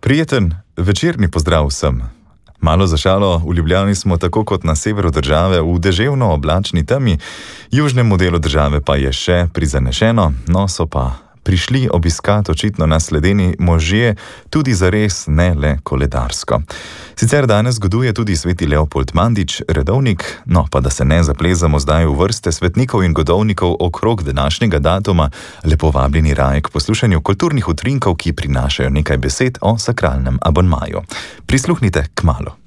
Prijeten večerni pozdrav vsem. Malo za šalo, v Ljubljani smo tako kot na severu države v deževno oblačni temi, južnemu delu države pa je še prizanešeno, no so pa prišli obiskat očitno nas ledeni možje, tudi zares ne le koledarsko. Sicer danes goduje tudi sveti Leopold Mandič, redovnik, no pa da se ne zaplezamo zdaj v vrste svetnikov in godovnikov okrog današnjega datuma, lepo vabljeni raje k poslušanju kulturnih utrinkov, ki prinašajo nekaj besed o sakralnem abonmaju. Prisluhnite kmalu.